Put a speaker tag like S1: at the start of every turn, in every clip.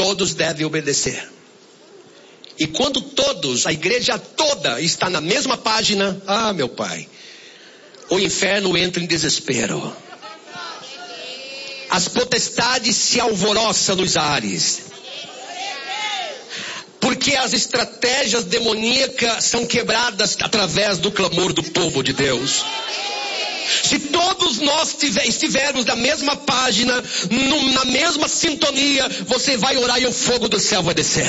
S1: todos devem obedecer. E quando todos, a igreja toda está na mesma página, meu pai, o inferno entra em desespero. As potestades se alvoroçam nos ares. Porque as estratégias demoníacas são quebradas através do clamor do povo de Deus. Se todos nós estivermos na mesma página, na mesma sintonia, você vai orar e o fogo do céu vai descer.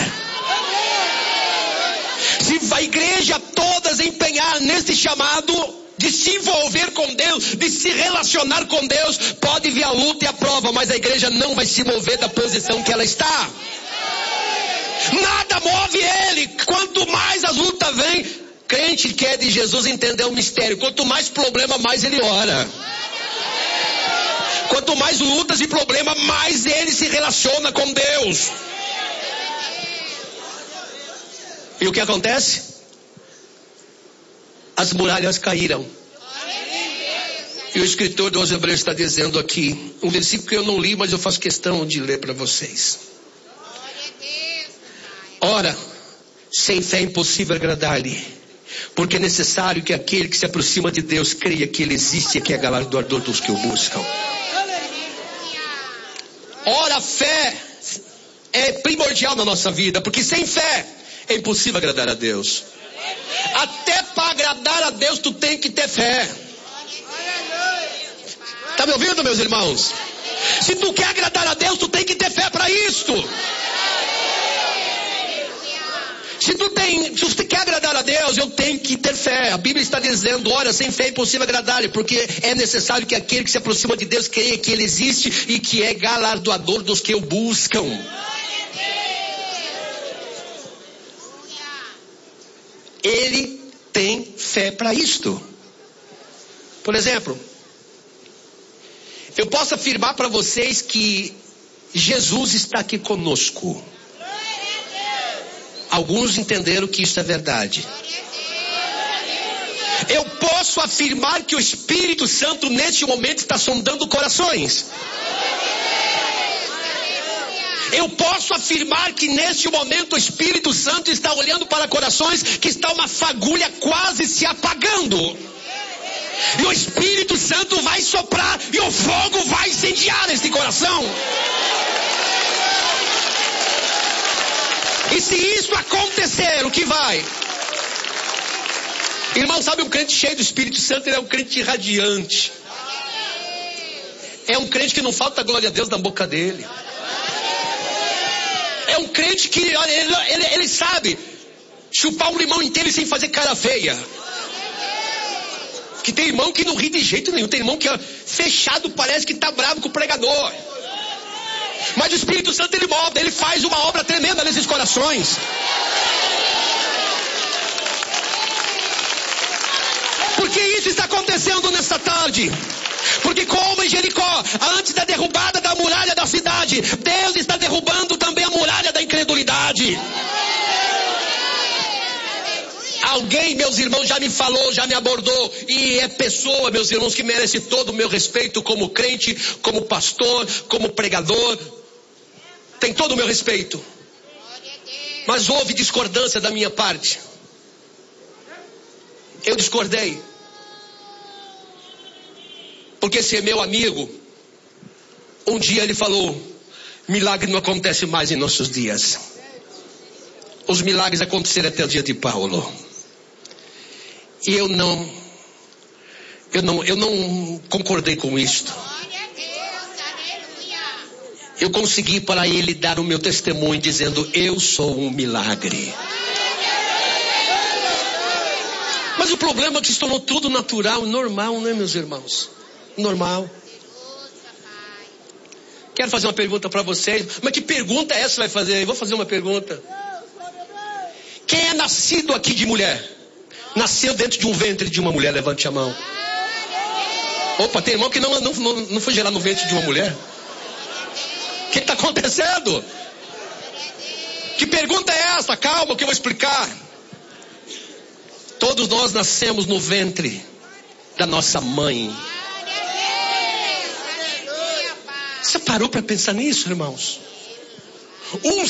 S1: Se a igreja todas empenhar nesse chamado de se envolver com Deus, de se relacionar com Deus, pode vir a luta e a prova, mas a igreja não vai se mover da posição que ela está. Nada move ele. Quanto mais as lutas vêm, crente que é de Jesus entendeu o mistério. Quanto mais problema, mais ele ora. Quanto mais lutas e problemas, mais ele se relaciona com Deus. E o que acontece? As muralhas caíram. E o escritor dos Hebreus está dizendo aqui, um versículo que eu não li, mas eu faço questão de ler para vocês. Ora, sem fé é impossível agradar-lhe, porque é necessário que aquele que se aproxima de Deus creia que ele existe e que é galardoador dos que o buscam. Ora, a fé é primordial na nossa vida, porque sem fé é impossível agradar a Deus. Até para agradar a Deus tu tem que ter fé. Está me ouvindo, meus irmãos? Se tu quer agradar a Deus, tu tem que ter fé para isto. Se tu quer agradar a Deus, eu tenho que ter fé. A Bíblia está dizendo, ora, sem fé é impossível agradar-lhe, porque é necessário que aquele que se aproxima de Deus creia que ele existe e que é galardoador dos que o buscam. Ele tem fé para isto. Por exemplo, eu posso afirmar para vocês que Jesus está aqui conosco. Alguns entenderam que isso é verdade. Eu posso afirmar que o Espírito Santo neste momento está sondando corações. Eu posso afirmar que neste momento o Espírito Santo está olhando para corações que está uma fagulha quase se apagando. E o Espírito Santo vai soprar e o fogo vai incendiar este coração. E se isso acontecer, o que vai? Irmão, sabe um crente cheio do Espírito Santo? Ele é um crente radiante. É um crente que não falta glória a Deus na boca dele. É um crente que ele sabe chupar um limão inteiro sem fazer cara feia. Que tem irmão que não ri de jeito nenhum. Tem irmão que é fechado, parece que está bravo com o pregador. Mas o Espírito Santo ele move, ele faz uma obra tremenda nesses corações. Por que isso está acontecendo nessa tarde? Porque como em Jericó, antes da derrubada da muralha da cidade, Deus está derrubando também a muralha da incredulidade. Alguém, meus irmãos, já me falou, já me abordou, e é pessoa, meus irmãos, que merece todo o meu respeito como crente, como pastor, como pregador. Tem todo o meu respeito. Mas houve discordância da minha parte. Eu discordei. Porque esse é meu amigo. Um dia ele falou, milagre não acontece mais em nossos dias. Os milagres aconteceram até o dia de Paulo. E eu não concordei com isto. Eu consegui para ele dar o meu testemunho dizendo, eu sou um milagre. Mas o problema é que se tornou tudo natural, normal, né, meus irmãos? Normal. Quero fazer uma pergunta para vocês. Mas que pergunta é essa que vai fazer? Eu vou fazer uma pergunta. Quem é nascido aqui de mulher? Nasceu dentro de um ventre de uma mulher? Levante a mão. Opa, tem irmão que não foi gerado no ventre de uma mulher? O que está acontecendo? Que pergunta é essa? Calma que eu vou explicar. Todos nós nascemos no ventre da nossa mãe. Você parou para pensar nisso, irmãos? Um